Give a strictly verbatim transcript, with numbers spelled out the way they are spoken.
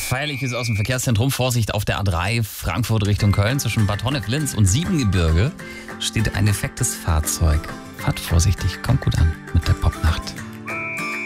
Feierliches aus dem Verkehrszentrum. Vorsicht auf der A drei Frankfurt Richtung Köln. Zwischen Bad Honnef-Linz und Siebengebirge steht ein defektes Fahrzeug. Fahrt vorsichtig, kommt gut an mit der Pop.